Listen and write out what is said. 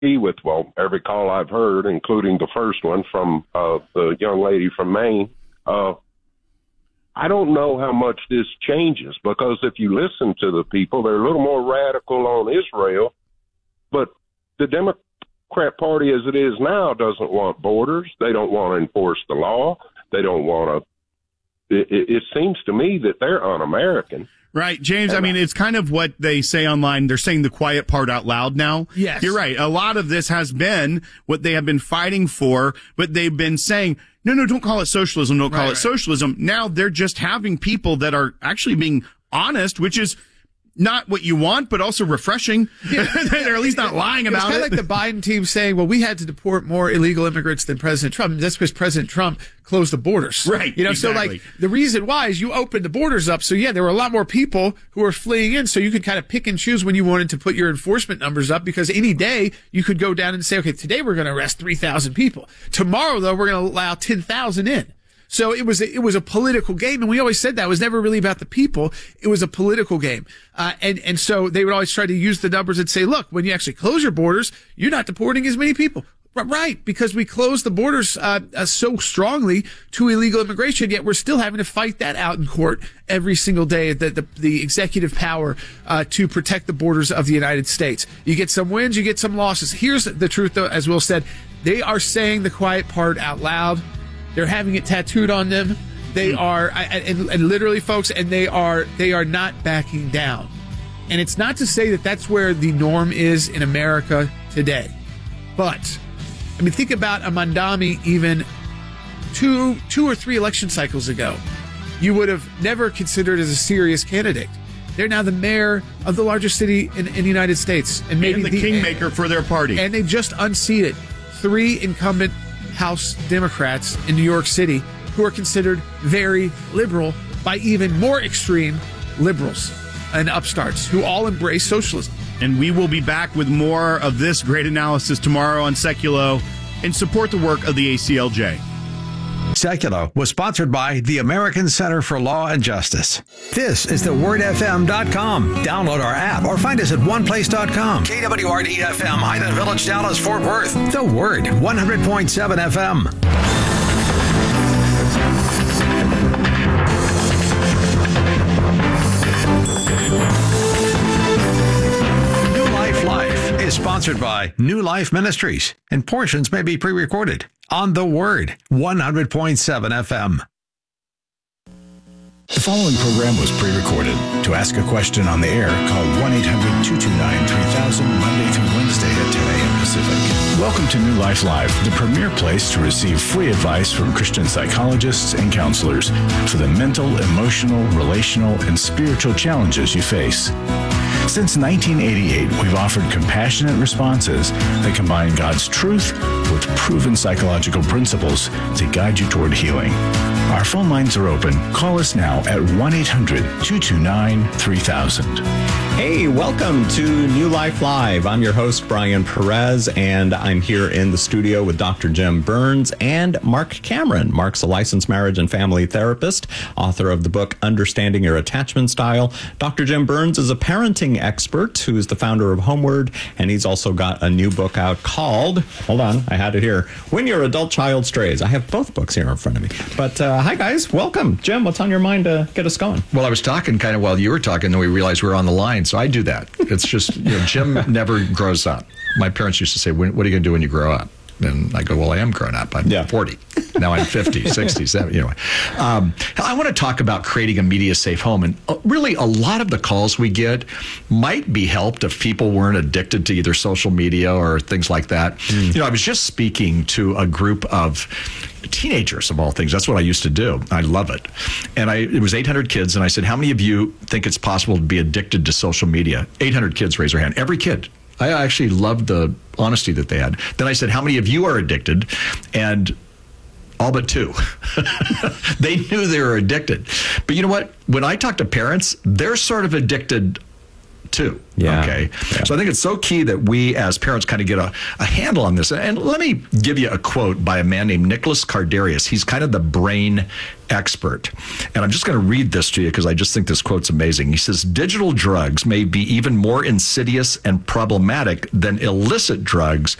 with, well, every call I've heard, including the first one from the young lady from Maine. I don't know how much this changes, because if you listen to the people, they're a little more radical on Israel, but the Democrat Party as it is now doesn't want borders. They don't want to enforce the law. They don't want to. It seems to me that they're un-American. Right, James, I mean, it's kind of what they say online. They're saying the quiet part out loud now. Yes. You're right. A lot of this has been what they have been fighting for, but they've been saying, no, don't call it socialism. Don't call it socialism. Now they're just having people that are actually being honest, which is not what you want, but also refreshing. Yeah. They're at least not lying about it. It's kind of like the Biden team saying, well, we had to deport more illegal immigrants than President Trump. That's because President Trump closed the borders. Right. Exactly. So like the reason why is you opened the borders up. So yeah, there were a lot more people who were fleeing in. So you could kind of pick and choose when you wanted to put your enforcement numbers up, because any day you could go down and say, okay, today we're going to arrest 3,000 people. Tomorrow, though, we're going to allow 10,000 in. So it was a political game, and we always said that it was never really about the people. It was a political game. And so they would always try to use the numbers and say, look, when you actually close your borders, you're not deporting as many people. Right, because we closed the borders so strongly to illegal immigration, yet we're still having to fight that out in court every single day, the executive power to protect the borders of the United States. You get some wins, you get some losses. Here's the truth, though, as Will said, they are saying the quiet part out loud. They're having it tattooed on them. They are, and literally, folks, and they are not backing down. And it's not to say that that's where the norm is in America today. But, I mean, think about a Mamdani even two or three election cycles ago. You would have never considered as a serious candidate. They're now the mayor of the largest city in the United States. And maybe the kingmaker for their party. And they just unseated 3 incumbent House Democrats in New York City who are considered very liberal by even more extreme liberals and upstarts who all embrace socialism. And we will be back with more of this great analysis tomorrow on Seculo and support the work of the ACLJ. Seculo was sponsored by the American Center for Law and Justice. This is thewordfm.com. Download our app or find us at oneplace.com. KWRD-FM, Highland Village, Dallas, Fort Worth. The Word, 100.7 FM. Is sponsored by New Life Ministries, and portions may be pre-recorded on The Word, 100.7 FM. The following program was pre-recorded. To ask a question on the air, call 1-800-229-3000 Monday through Wednesday at 10 a.m. Pacific. Welcome to New Life Live, the premier place to receive free advice from Christian psychologists and counselors for the mental, emotional, relational, and spiritual challenges you face. Since 1988, we've offered compassionate responses that combine God's truth with proven psychological principles to guide you toward healing. Our phone lines are open. Call us now at 1-800-229-3000. Hey, welcome to New Life Live. I'm your host, Brian Perez, and I'm here in the studio with Dr. Jim Burns and Mark Cameron. Mark's a licensed marriage and family therapist, author of the book Understanding Your Attachment Style. Dr. Jim Burns is a parenting expert who is the founder of Homeward, and he's also got a new book out called, hold on, I had it here, When Your Adult Child Strays. I have both books here in front of me. But hi, guys. Welcome. Jim, what's on your mind to get us going? Well, I was talking kind of while you were talking, then we realized we were on the line, so I do that. It's just, Jim never grows up. My parents used to say, what are you going to do when you grow up? And I go, well, I am grown up. I'm 40. Now I'm 50, 60, 70. Anyway, I want to talk about creating a media-safe home. And really, a lot of the calls we get might be helped if people weren't addicted to either social media or things like that. I was just speaking to a group of teenagers, of all things. That's what I used to do. I love it. And it was 800 kids. And I said, how many of you think it's possible to be addicted to social media? 800 kids raised their hand. Every kid. I actually loved the honesty that they had. Then I said, how many of you are addicted? And all but 2. They knew they were addicted. But you know what? When I talk to parents, they're sort of addicted too. Yeah. Okay. Yeah. So I think it's so key that we as parents kind of get a handle on this. And let me give you a quote by a man named Nicholas Cardarius. He's kind of the brain expert. And I'm just going to read this to you because I just think this quote's amazing. He says, digital drugs may be even more insidious and problematic than illicit drugs